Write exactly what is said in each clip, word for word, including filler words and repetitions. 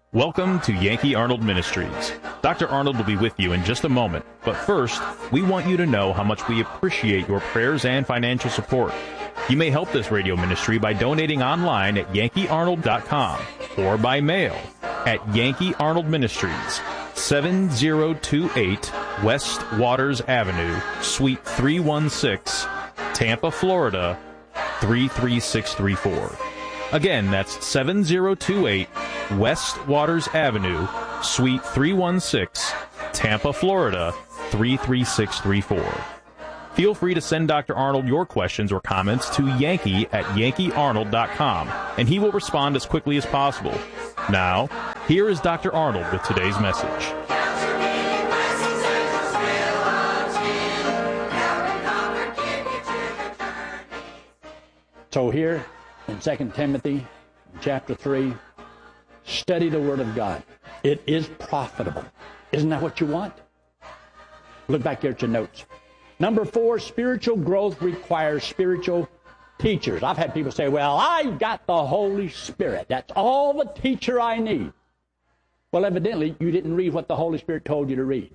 Welcome to Yankee Arnold Ministries. Doctor Arnold will be with you in just a moment, but first, we want you to know how much we appreciate your prayers and financial support. You may help this radio ministry by donating online at yankee arnold dot com or by mail at Yankee Arnold Ministries, seven oh two eight West Waters Avenue, Suite three one six, Tampa, Florida, three three six three four. Again, that's seven oh two eight West Waters Avenue, Suite three one six, Tampa, Florida, three three six three four. Feel free to send Doctor Arnold your questions or comments to Yankee at yankee arnold dot com, and he will respond as quickly as possible. Now, here is Doctor Arnold with today's message. So here in Second Timothy chapter three, study the Word of God. It is profitable. Isn't that what you want? Look back here at your notes. Number four, spiritual growth requires spiritual teachers. I've had people say, well, I've got the Holy Spirit. That's all the teacher I need. Well, evidently, you didn't read what the Holy Spirit told you to read.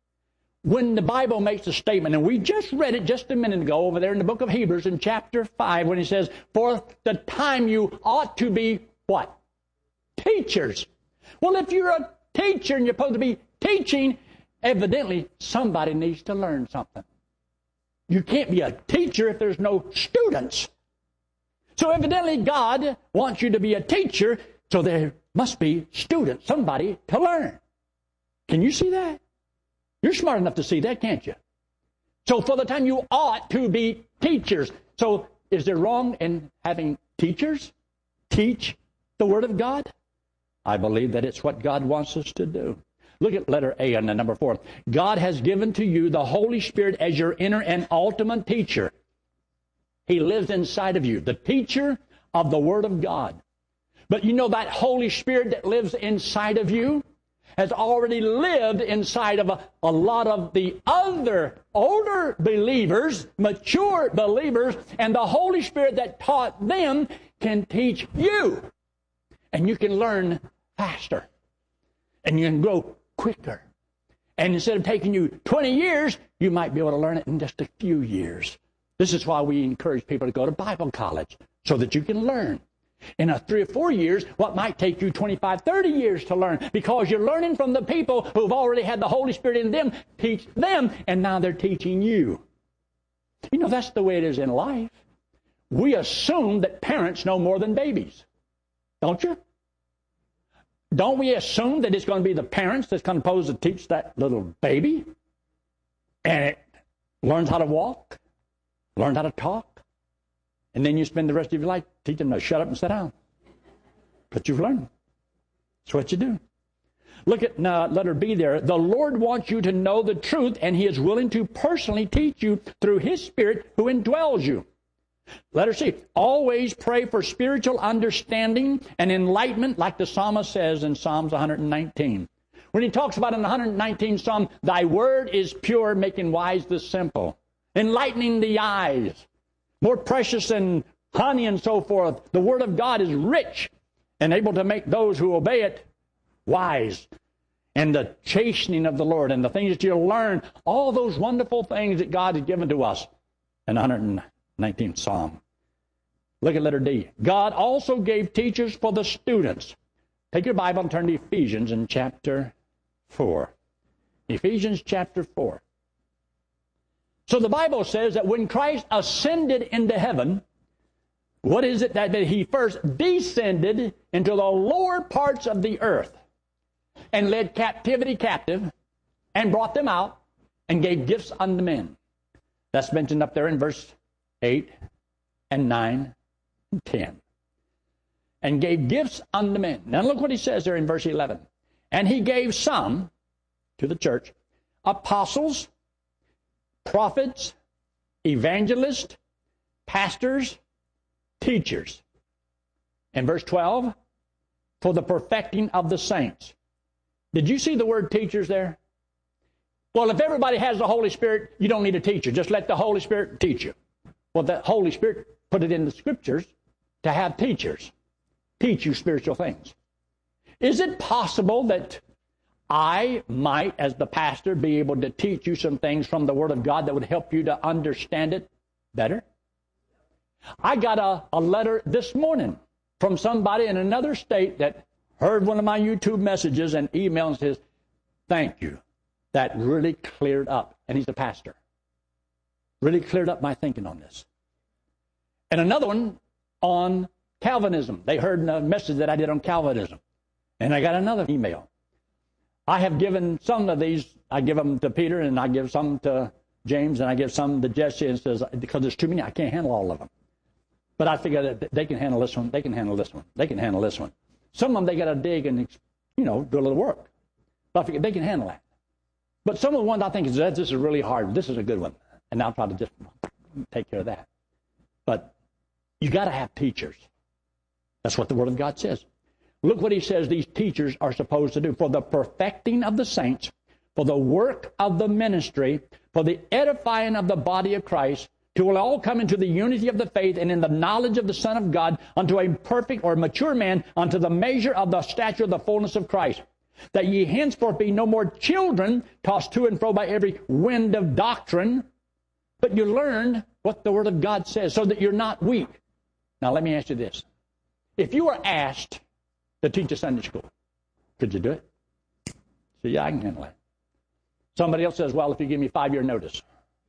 When the Bible makes a statement, and we just read it just a minute ago over there in the book of Hebrews in chapter five, when he says, for the time you ought to be what? Teachers. Well, if you're a teacher and you're supposed to be teaching, evidently somebody needs to learn something. You can't be a teacher if there's no students. So evidently God wants you to be a teacher, so there must be students, somebody to learn. Can you see that? You're smart enough to see that, can't you? So for the time you ought to be teachers. So is there wrong in having teachers teach the Word of God? I believe that it's what God wants us to do. Look at letter A on the number four. God has given to you the Holy Spirit as your inner and ultimate teacher. He lives inside of you, the teacher of the Word of God. But you know that Holy Spirit that lives inside of you has already lived inside of a, a lot of the other older believers, mature believers, and the Holy Spirit that taught them can teach you. And you can learn faster. And you can grow quicker. And instead of taking you twenty years, you might be able to learn it in just a few years. This is why we encourage people to go to Bible college, so that you can learn. In a three or four years, what might take you twenty-five, thirty years to learn, because you're learning from the people who've already had the Holy Spirit in them, teach them, and now they're teaching you. You know, that's the way it is in life. We assume that parents know more than babies. Don't you? Don't we assume that it's going to be the parents that's going to pose to teach that little baby? And it learns how to walk, learns how to talk, and then you spend the rest of your life teaching them to shut up and sit down. But you've learned. That's what you do. Look at uh, letter B there. The Lord wants you to know the truth, and He is willing to personally teach you through His Spirit who indwells you. Letter C, always pray for spiritual understanding and enlightenment, like the psalmist says in Psalms one nineteen. When he talks about in the one nineteenth Psalm, thy word is pure, making wise the simple, enlightening the eyes, more precious than honey and so forth. The word of God is rich and able to make those who obey it wise. And the chastening of the Lord and the things that you'll learn, all those wonderful things that God has given to us in the one nineteenth Psalm. Look at letter D. God also gave teachers for the students. Take your Bible and turn to Ephesians in chapter four. Ephesians chapter four. So the Bible says that when Christ ascended into heaven, what is it that, that He first descended into the lower parts of the earth and led captivity captive and brought them out and gave gifts unto men. That's mentioned up there in verse eight and nine and ten. And gave gifts unto men. Now look what he says there in verse eleven. And He gave some, to the church, apostles, prophets, evangelists, pastors, teachers. In verse twelve, for the perfecting of the saints. Did you see the word teachers there? Well, if everybody has the Holy Spirit, you don't need a teacher. Just let the Holy Spirit teach you. Well, the Holy Spirit put it in the Scriptures to have teachers teach you spiritual things. Is it possible that I might, as the pastor, be able to teach you some things from the Word of God that would help you to understand it better? I got a, a letter this morning from somebody in another state that heard one of my YouTube messages and emailed and says, thank you. That really cleared up. And he's a pastor. Really cleared up my thinking on this. And another one on Calvinism. They heard a message that I did on Calvinism. And I got another email. I have given some of these, I give them to Peter, and I give some to James, and I give some to Jesse, and says, because there's too many, I can't handle all of them. But I figure that they can handle this one, they can handle this one, they can handle this one. Some of them, they got to dig and, you know, do a little work. But I figure they can handle that. But some of the ones I think is that this is really hard. This is a good one. And I'll try to just take care of that. But you got to have teachers. That's what the Word of God says. Look what he says these teachers are supposed to do. For the perfecting of the saints, for the work of the ministry, for the edifying of the body of Christ, till we'll all come into the unity of the faith and in the knowledge of the Son of God, unto a perfect or mature man, unto the measure of the stature of the fullness of Christ. That ye henceforth be no more children, tossed to and fro by every wind of doctrine, but you learn what the Word of God says, so that you're not weak. Now let me ask you this. If you were asked to teach a Sunday school, could you do it? So yeah, I can handle it. Somebody else says, well, if you give me five-year notice.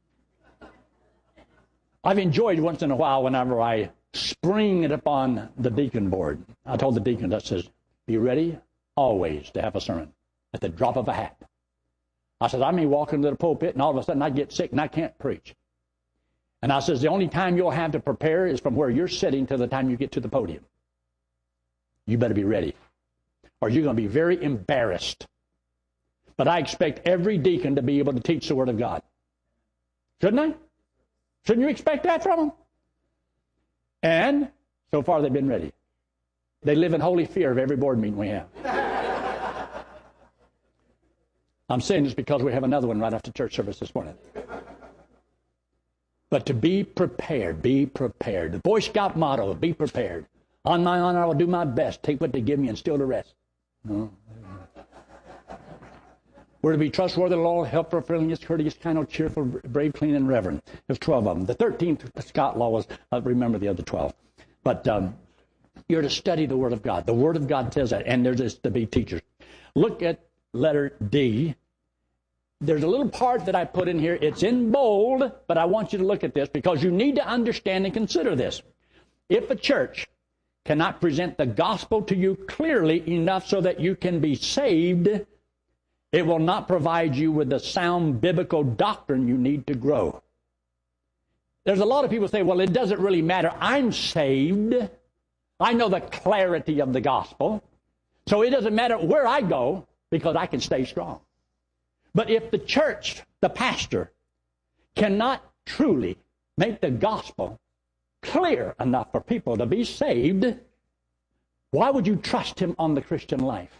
I've enjoyed once in a while whenever I spring it upon the deacon board. I told the deacon that says, be ready always to have a sermon at the drop of a hat. I said, I may walk into the pulpit and all of a sudden I get sick and I can't preach. And I says, the only time you'll have to prepare is from where you're sitting to the time you get to the podium. You better be ready, or you're going to be very embarrassed. But I expect every deacon to be able to teach the Word of God. Shouldn't I? Shouldn't you expect that from them? And so far they've been ready. They live in holy fear of every board meeting we have. I'm saying this because we have another one right after church service this morning. But to be prepared, be prepared. The Boy Scout motto, be prepared. On my honor, I will do my best. Take what they give me and still the rest. No. We're to be trustworthy, loyal, helpful, friendly, courteous, kind, cheerful, brave, clean, and reverent. There's twelve of them. The thirteenth Scott law was, I remember the other twelve. But um, you're to study the Word of God. The Word of God says that, and there's to be teachers. Look at letter D. There's a little part that I put in here. It's in bold, but I want you to look at this because you need to understand and consider this. If a church cannot present the gospel to you clearly enough so that you can be saved, it will not provide you with the sound biblical doctrine you need to grow. There's a lot of people say, well, it doesn't really matter. I'm saved. I know the clarity of the gospel. So it doesn't matter where I go because I can stay strong. But if the church, the pastor, cannot truly make the gospel clear enough for people to be saved, why would you trust him on the Christian life?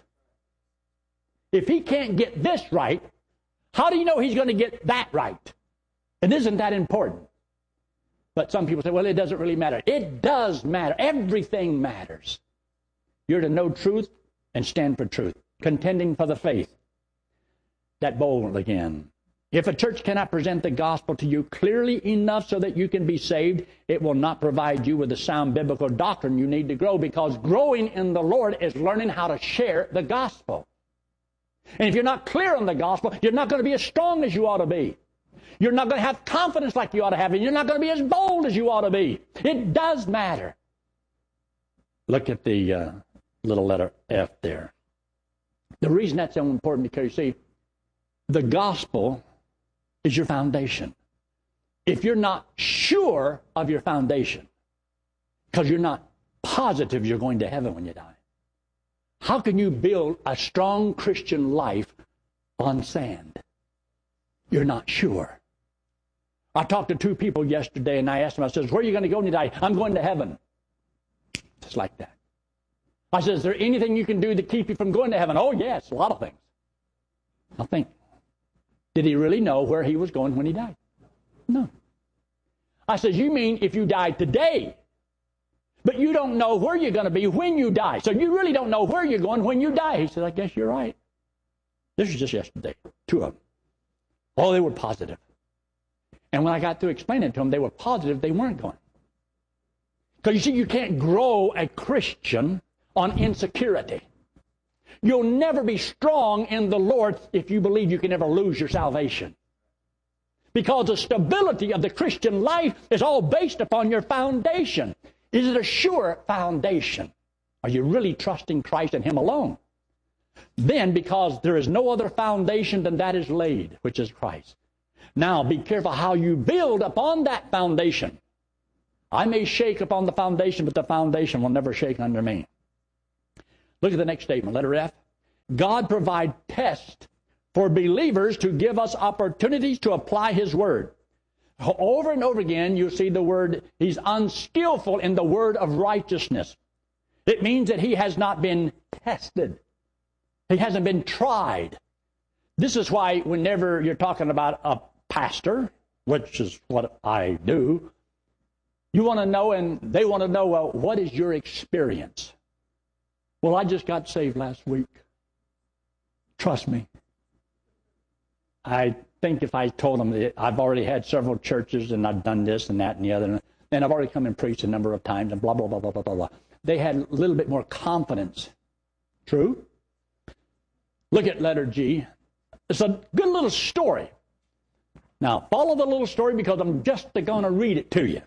If he can't get this right, how do you know he's going to get that right? And isn't that important? But some people say, well, it doesn't really matter. It does matter. Everything matters. You're to know truth and stand for truth, contending for the faith. That bold again. If a church cannot present the gospel to you clearly enough so that you can be saved, it will not provide you with the sound biblical doctrine you need to grow, because growing in the Lord is learning how to share the gospel. And if you're not clear on the gospel, you're not going to be as strong as you ought to be. You're not going to have confidence like you ought to have, and you're not going to be as bold as you ought to be. It does matter. Look at the uh, little letter F there. The reason that's so important, because you see, the gospel is your foundation. If you're not sure of your foundation, because you're not positive you're going to heaven when you die, how can you build a strong Christian life on sand? You're not sure. I talked to two people yesterday, and I asked them, I said, where are you going to go when you die? I'm going to heaven. Just like that. I said, is there anything you can do to keep you from going to heaven? Oh, yes, a lot of things. I think, did he really know where he was going when he died? No. I said, you mean if you died today, But you don't know where you're going to be when you die. So you really don't know where you're going when you die. He said, I guess you're right. This was just yesterday, two of them. Oh, they were positive. And when I got through explaining it to them, they were positive they weren't going. Because you see, you can't grow a Christian on insecurity. You'll never be strong in the Lord if you believe you can never lose your salvation. Because the stability of the Christian life is all based upon your foundation. Is it a sure foundation? Are you really trusting Christ and Him alone? Then, because there is no other foundation than that is laid, which is Christ. Now, be careful how you build upon that foundation. I may shake upon the foundation, but the foundation will never shake under me. Look at the next statement, letter F. God provides tests for believers to give us opportunities to apply His Word. Over and over again, you see the word, He's unskillful in the word of righteousness. It means that He has not been tested. He hasn't been tried. This is why whenever you're talking about a pastor, which is what I do, you want to know, and they want to know, well, what is your experience? Well, I just got saved last week. Trust me. I think if I told them that I've already had several churches and I've done this and that and the other, and I've already come and preached a number of times and blah, blah, blah, blah, blah, blah, blah. They had a little bit more confidence. True? Look at letter G. It's a good little story. Now, follow the little story because I'm just going to read it to you.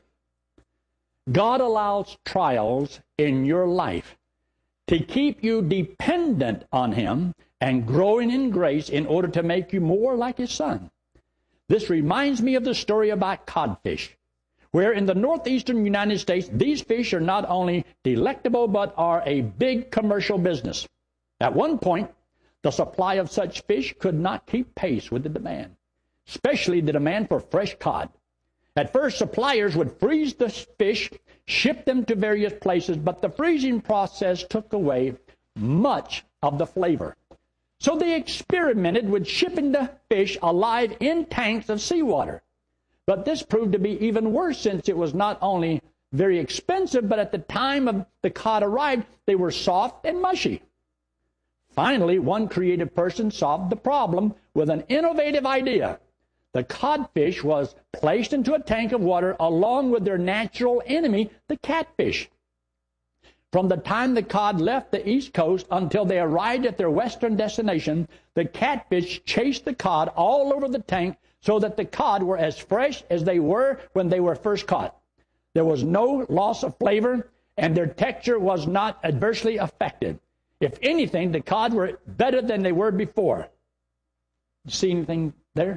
God allows trials in your life to keep you dependent on Him and growing in grace in order to make you more like His Son. This reminds me of the story about codfish, where in the northeastern United States, these fish are not only delectable, but are a big commercial business. At one point, the supply of such fish could not keep pace with the demand, especially the demand for fresh cod. At first, suppliers would freeze the fish, ship them to various places, but the freezing process took away much of the flavor. So they experimented with shipping the fish alive in tanks of seawater. But this proved to be even worse, since it was not only very expensive, but at the time of the cod arrived, they were soft and mushy. Finally, one creative person solved the problem with an innovative idea. The codfish was placed into a tank of water along with their natural enemy, the catfish. From the time the cod left the East Coast until they arrived at their western destination, the catfish chased the cod all over the tank so that the cod were as fresh as they were when they were first caught. There was no loss of flavor, and their texture was not adversely affected. If anything, the cod were better than they were before. See anything there?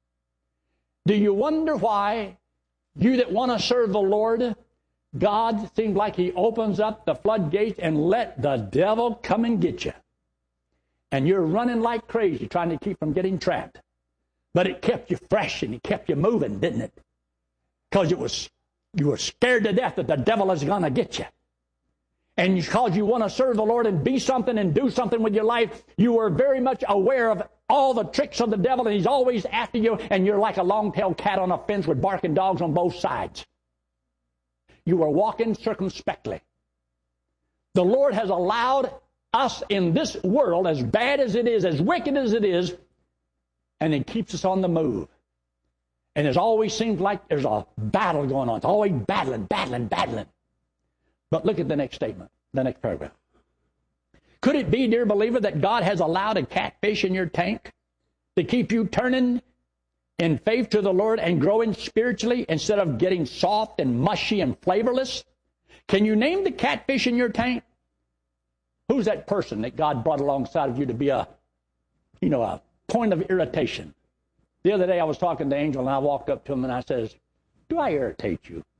Do you wonder why you that want to serve the Lord, God seems like He opens up the floodgates and let the devil come and get you. And you're running like crazy trying to keep from getting trapped. But it kept you fresh and it kept you moving, didn't it? Because it was you were scared to death that the devil is going to get you. And because you want to serve the Lord and be something and do something with your life, you were very much aware of all the tricks of the devil, and he's always after you, and you're like a long-tailed cat on a fence with barking dogs on both sides. You were walking circumspectly. The Lord has allowed us in this world, as bad as it is, as wicked as it is, and it keeps us on the move. And it always seems like there's a battle going on. It's always battling, battling, battling. But look at the next statement, the next paragraph. Could it be, dear believer, that God has allowed a catfish in your tank to keep you turning in faith to the Lord and growing spiritually instead of getting soft and mushy and flavorless? Can you name the catfish in your tank? Who's that person that God brought alongside of you to be a, you know, a point of irritation? The other day I was talking to Angel, and I walked up to him and I says, do I irritate you?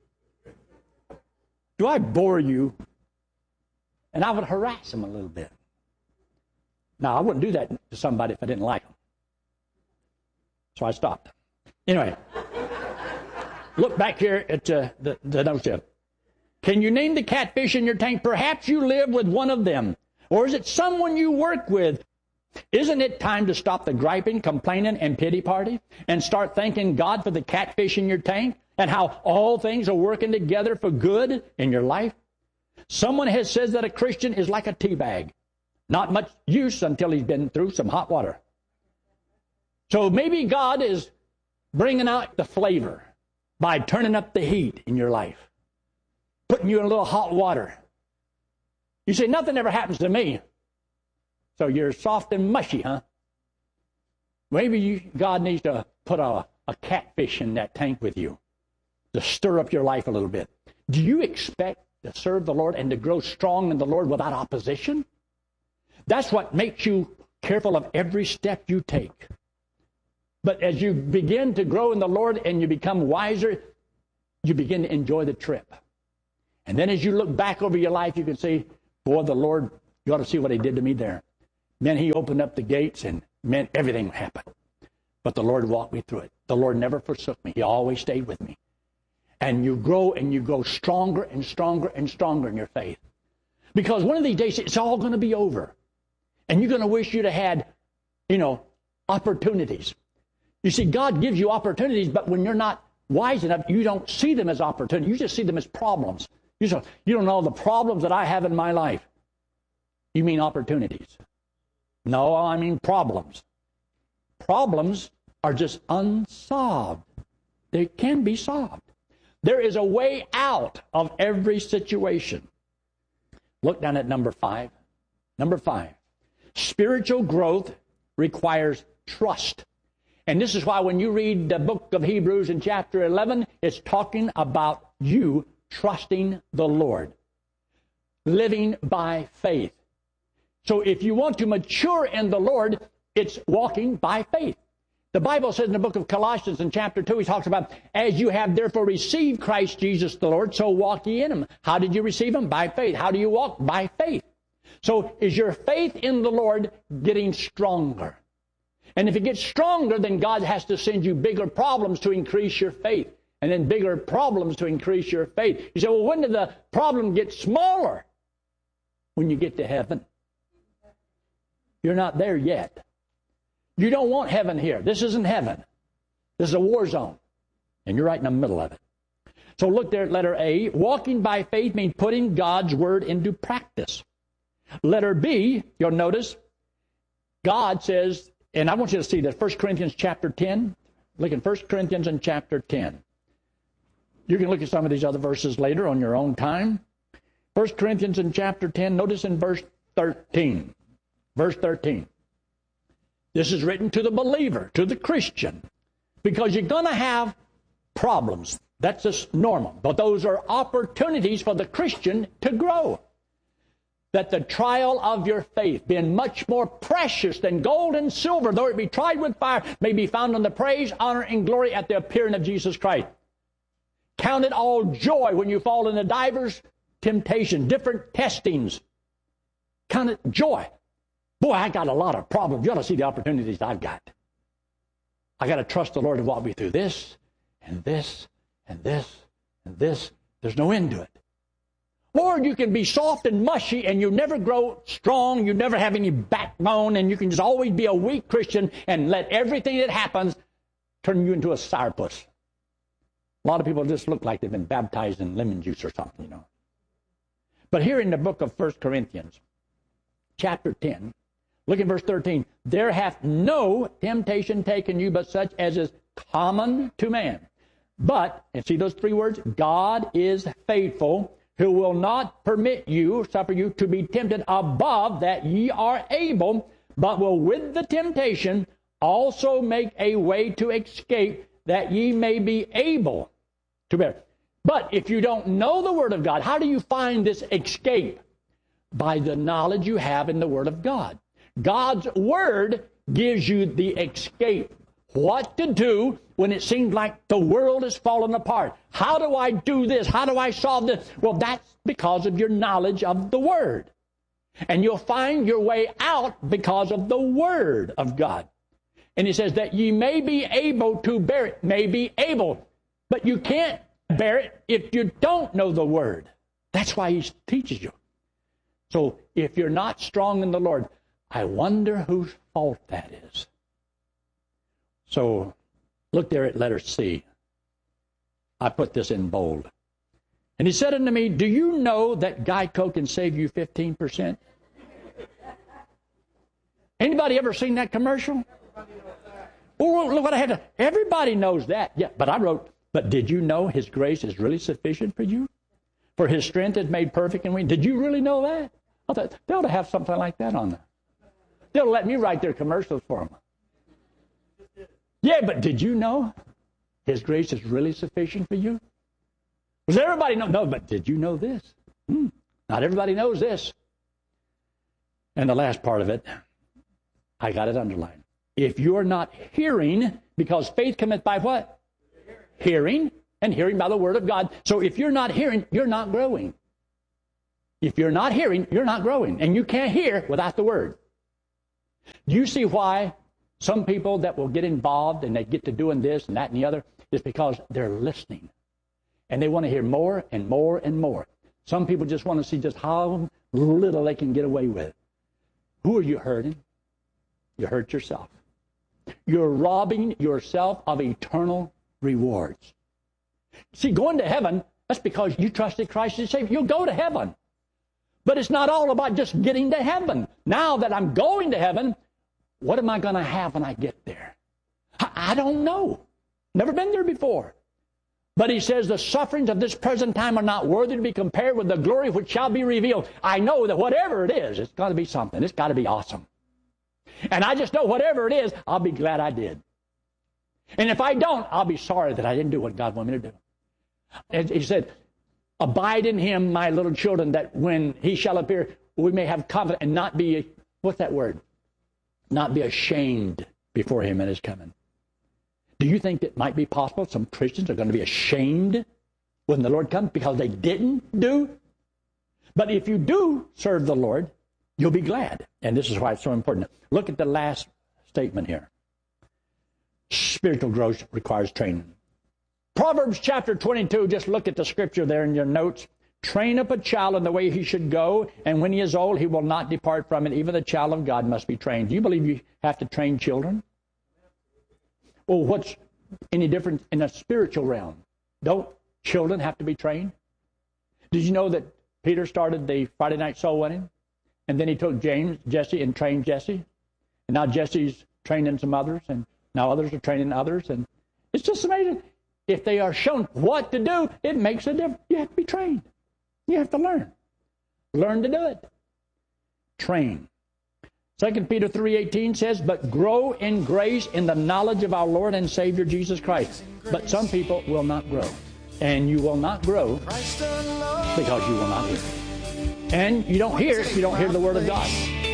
Do I bore you? And I would harass him a little bit. Now, I wouldn't do that to somebody if I didn't like them. So I stopped. Anyway, look back here at uh, the, the notes here. Can you name the catfish in your tank? Perhaps you live with one of them. Or is it someone you work with? Isn't it time to stop the griping, complaining, and pity party and start thanking God for the catfish in your tank and how all things are working together for good in your life? Someone has said that a Christian is like a tea bag. Not much use until he's been through some hot water. So maybe God is bringing out the flavor by turning up the heat in your life, putting you in a little hot water. You say, nothing ever happens to me. So you're soft and mushy, huh? Maybe you, God needs to put a, a catfish in that tank with you to stir up your life a little bit. Do you expect to serve the Lord and to grow strong in the Lord without opposition? That's what makes you careful of every step you take. But as you begin to grow in the Lord and you become wiser, you begin to enjoy the trip. And then as you look back over your life, you can say, boy, the Lord, you ought to see what he did to me there. Man, he opened up the gates and meant everything happened. But the Lord walked me through it. The Lord never forsook me. He always stayed with me. And you grow and you grow stronger and stronger and stronger in your faith. Because one of these days, it's all going to be over. And you're going to wish you'd have had, you know, opportunities. You see, God gives you opportunities, but when you're not wise enough, you don't see them as opportunities. You just see them as problems. You say, you don't know the problems that I have in my life. You mean opportunities? No, I mean problems. Problems are just unsolved. They can be solved. There is a way out of every situation. Look down at number five. Number five. Spiritual growth requires trust. And this is why when you read the book of Hebrews in chapter eleven, it's talking about you trusting the Lord. Living by faith. So if you want to mature in the Lord, it's walking by faith. The Bible says in the book of Colossians in chapter two, he talks about, as you have therefore received Christ Jesus the Lord, so walk ye in him. How did you receive him? By faith. How do you walk? By faith. So is your faith in the Lord getting stronger? And if it gets stronger, then God has to send you bigger problems to increase your faith. And then bigger problems to increase your faith. You say, well, when did the problem get smaller? When you get to heaven. You're not there yet. You don't want heaven here. This isn't heaven. This is a war zone. And you're right in the middle of it. So look there at letter A. Walking by faith means putting God's word into practice. Letter B, you'll notice, God says, and I want you to see that First Corinthians chapter ten. Look in First Corinthians in chapter ten. You can look at some of these other verses later on your own time. First Corinthians in chapter ten, notice in verse thirteen. Verse thirteen. This is written to the believer, to the Christian, because you're going to have problems. That's just normal. But those are opportunities for the Christian to grow. That the trial of your faith, being much more precious than gold and silver, though it be tried with fire, may be found in the praise, honor, and glory at the appearing of Jesus Christ. Count it all joy when you fall into divers temptations, different testings. Count it joy. Boy, I got a lot of problems. You ought to see the opportunities I've got. I got to trust the Lord to walk me through this, and this, and this, and this. There's no end to it. Lord, you can be soft and mushy, and you never grow strong. You never have any backbone, and you can just always be a weak Christian and let everything that happens turn you into a sourpuss. A lot of people just look like they've been baptized in lemon juice or something, you know. But here in the book of First Corinthians, chapter ten, look at verse thirteen. There hath no temptation taken you but such as is common to man. But, and see those three words, God is faithful, who will not permit you, suffer you, to be tempted above that ye are able, but will with the temptation also make a way to escape, that ye may be able to bear. But if you don't know the Word of God, how do you find this escape? By the knowledge you have in the Word of God. God's Word gives you the escape. What to do when it seems like the world is falling apart. How do I do this? How do I solve this? Well, that's because of your knowledge of the Word. And you'll find your way out because of the Word of God. And he says that ye may be able to bear it. May be able. But you can't bear it if you don't know the Word. That's why he teaches you. So if you're not strong in the Lord, I wonder whose fault that is. So look there at letter C. I put this in bold. And he said unto me, do you know that Geico can save you fifteen percent? Anybody ever seen that commercial? Oh, look what I had to, everybody knows that. Yeah, but I wrote, but did you know his grace is really sufficient for you? For his strength is made perfect in me. Did you really know that? I thought, they ought to have something like that on there. They'll let me write their commercials for them. Yeah, but did you know his grace is really sufficient for you? Does everybody know? No, but did you know this? Hmm. Not everybody knows this. And the last part of it, I got it underlined. If you're not hearing, because faith cometh by what? Hearing, and hearing by the word of God. So if you're not hearing, you're not growing. If you're not hearing, you're not growing. And you can't hear without the word. Do you see why some people that will get involved and they get to doing this and that and the other is because they're listening. And they want to hear more and more and more. Some people just want to see just how little they can get away with. Who are you hurting? You hurt yourself. You're robbing yourself of eternal rewards. See, going to heaven, that's because you trusted Christ as Savior. You'll go to heaven. But it's not all about just getting to heaven. Now that I'm going to heaven, what am I going to have when I get there? I, I don't know. Never been there before. But he says the sufferings of this present time are not worthy to be compared with the glory which shall be revealed. I know that whatever it is, it's got to be something. It's got to be awesome. And I just know whatever it is, I'll be glad I did. And if I don't, I'll be sorry that I didn't do what God wanted me to do. And he said, abide in him, my little children, that when he shall appear, we may have confidence and not be, what's that word? Not be ashamed before him at his coming. Do you think it might be possible some Christians are going to be ashamed when the Lord comes because they didn't do? But if you do serve the Lord, you'll be glad. And this is why it's so important. Look at the last statement here. Spiritual growth requires training. Proverbs chapter twenty-two, just look at the scripture there in your notes. Train up a child in the way he should go, and when he is old, he will not depart from it. Even the child of God must be trained. Do you believe you have to train children? Well, what's any different in a spiritual realm? Don't children have to be trained? Did you know that Peter started the Friday night soul winning? And then he took James, Jesse, and trained Jesse. And now Jesse's training some others, and now others are training others. And it's just amazing. If they are shown what to do, it makes a difference. You have to be trained. You have to learn. Learn to do it. Train. Second Peter three eighteen says, but grow in grace in the knowledge of our Lord and Savior Jesus Christ. But some people will not grow. And you will not grow because you will not hear. And you don't hear if you don't hear the Word of God.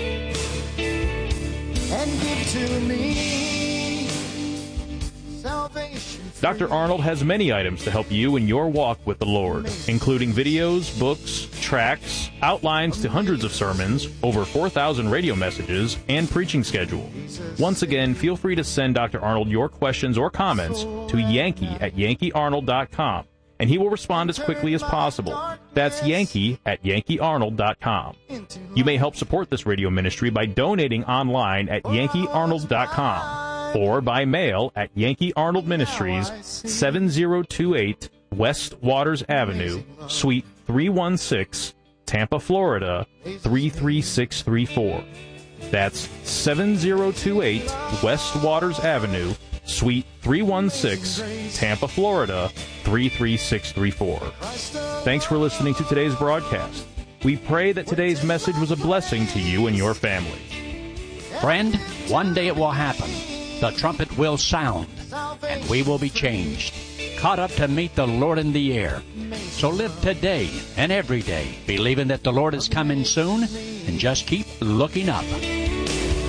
And give to me salvation. Doctor Arnold has many items to help you in your walk with the Lord, including videos, books, tracts, outlines to hundreds of sermons, over four thousand radio messages, and preaching schedule. Once again, feel free to send Doctor Arnold your questions or comments to Yankee at Yankee Arnold dot com, and he will respond as quickly as possible. That's Yankee at Yankee Arnold dot com. You may help support this radio ministry by donating online at Yankee Arnold dot com. Or by mail at Yankee Arnold Ministries, seven oh two eight West Waters Avenue, Suite three one six, Tampa, Florida, three three six three four. That's seven oh two eight West Waters Avenue, Suite three one six, Tampa, Florida, three three six three four. Thanks for listening to today's broadcast. We pray that today's message was a blessing to you and your family. Friend, one day it will happen. The trumpet will sound, and we will be changed, caught up to meet the Lord in the air. So live today and every day, believing that the Lord is coming soon, and just keep looking up.